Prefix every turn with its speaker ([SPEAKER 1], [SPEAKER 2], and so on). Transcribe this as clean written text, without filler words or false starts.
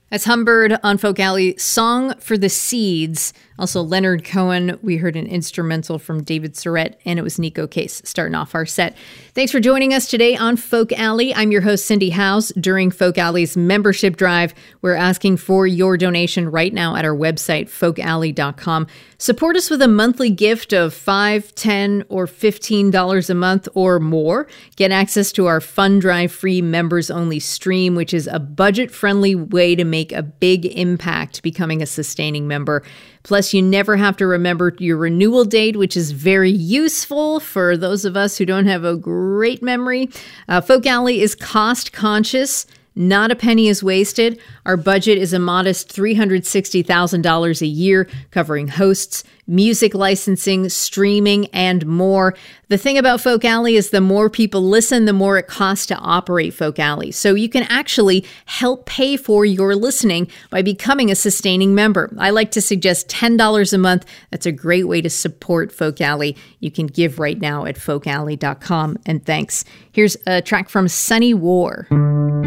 [SPEAKER 1] That's Humbird on Folk Alley, Song for the Seeds. Also, Leonard Cohen. We heard an instrumental from David Surratt, and it was Nico Case starting off our set. Thanks for joining us today on Folk Alley. I'm your host, Cindy House. During Folk Alley's membership drive, we're asking for your donation right now at our website, folkalley.com. Support us with a monthly gift of $5, $10, or $15 a month or more. Get access to our Fund Drive free members-only stream, which is a budget-friendly way to make a big impact becoming a sustaining member. Plus, you never have to remember your renewal date, which is very useful for those of us who don't have a great memory. Folk Alley is cost-conscious. Not a penny is wasted. Our budget is a modest $360,000 a year, covering hosts, music licensing, streaming, and more. The thing about Folk Alley is the more people listen, the more it costs to operate Folk Alley. So you can actually help pay for your listening by becoming a sustaining member. I like to suggest $10 a month. That's a great way to support Folk Alley. You can give right now at folkalley.com. And thanks. Here's a track from Sunny War.